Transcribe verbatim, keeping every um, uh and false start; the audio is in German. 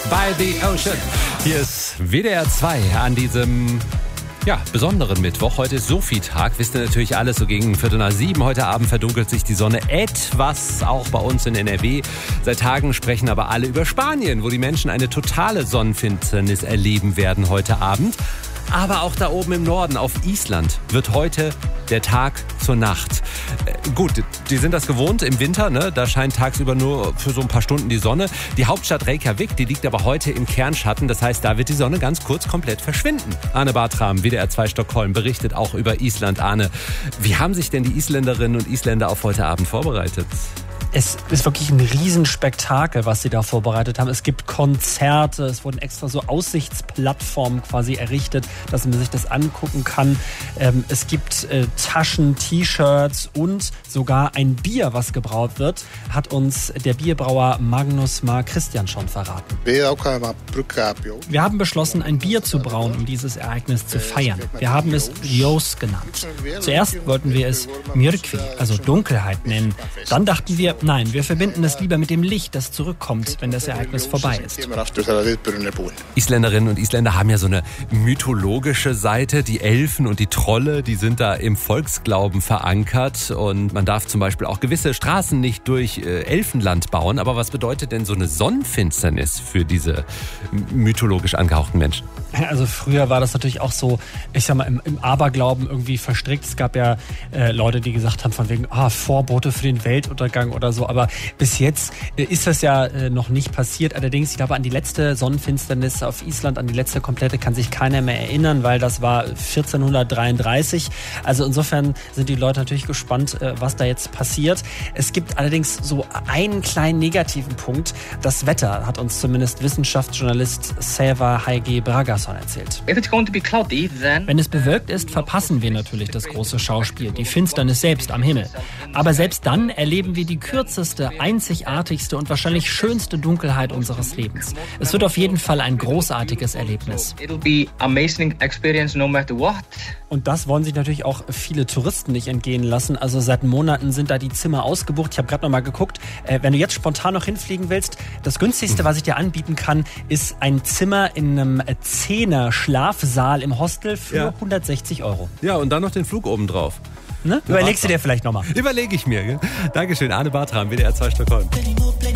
by the Ocean. Hier ist W D R zwei an diesem ja, besonderen Mittwoch. Heute ist Sophie-Tag. Wisst ihr natürlich alles, so gegen Viertel nach sieben. Heute Abend verdunkelt sich die Sonne etwas, auch bei uns in N R W. Seit Tagen sprechen aber alle über Spanien, wo die Menschen eine totale Sonnenfinsternis erleben werden heute Abend. Aber auch da oben im Norden, auf Island, wird heute der Tag zur Nacht. Äh, gut, die sind das gewohnt im Winter, ne? Da scheint tagsüber nur für so ein paar Stunden die Sonne. Die Hauptstadt Reykjavik, die liegt aber heute im Kernschatten. Das heißt, da wird die Sonne ganz kurz komplett verschwinden. Arne Bartram, W D R zwei Stockholm, berichtet auch über Island. Arne, wie haben sich denn die Isländerinnen und Isländer auf heute Abend vorbereitet? Es ist wirklich ein Riesenspektakel, was sie da vorbereitet haben. Es gibt Konzerte, es wurden extra so Aussichtsplattformen quasi errichtet, dass man sich das angucken kann. Ähm, es gibt äh, Taschen, T-Shirts und sogar ein Bier, was gebraut wird, hat uns der Bierbrauer Magnus Mar Christian schon verraten. Wir haben beschlossen, ein Bier zu brauen, um dieses Ereignis zu feiern. Wir haben es Ljós genannt. Zuerst wollten wir es Myrkvi, also Dunkelheit, nennen. Dann dachten wir, nein, wir verbinden es lieber mit dem Licht, das zurückkommt, wenn das Ereignis vorbei ist. Isländerinnen und Isländer haben ja so eine mythologische Seite. Die Elfen und die Trolle, die sind da im Volksglauben verankert. Und man darf zum Beispiel auch gewisse Straßen nicht durch äh, Elfenland bauen. Aber was bedeutet denn so eine Sonnenfinsternis für diese mythologisch angehauchten Menschen? Also früher war das natürlich auch so, ich sag mal, im, im Aberglauben irgendwie verstrickt. Es gab ja äh, Leute, die gesagt haben von wegen, ah, Vorbote für den Weltuntergang oder so. Aber bis jetzt äh, ist das ja äh, noch nicht passiert. Allerdings, ich glaube, an die letzte Sonnenfinsternis auf Island, an die letzte komplette, kann sich keiner mehr erinnern, weil das war vierzehnhundertdreiunddreißig. Also insofern sind die Leute natürlich gespannt, äh, was da jetzt passiert. Es gibt allerdings so einen kleinen negativen Punkt. Das Wetter hat uns zumindest Wissenschaftsjournalist Sævar Helgi Bragason erzählt. Wenn es bewölkt ist, verpassen wir natürlich das große Schauspiel, die Finsternis selbst am Himmel. Aber selbst dann erleben wir die kürzeste, einzigartigste und wahrscheinlich schönste Dunkelheit unseres Lebens. Es wird auf jeden Fall ein großartiges Erlebnis. Und das wollen sich natürlich auch viele Touristen nicht entgehen lassen. Also seit Monaten sind da die Zimmer ausgebucht. Ich habe gerade noch mal geguckt, äh, wenn du jetzt spontan noch hinfliegen willst, das günstigste, was ich dir anbieten kann, ist ein Zimmer in einem Zehner-Schlafsaal im Hostel für ja. hundertsechzig Euro. Ja, und dann noch den Flug oben drauf. Ne? Überlegst du dir vielleicht nochmal. Überlege ich mir. Gell? Dankeschön, Arne Bartram, W D R zwei Stockholm.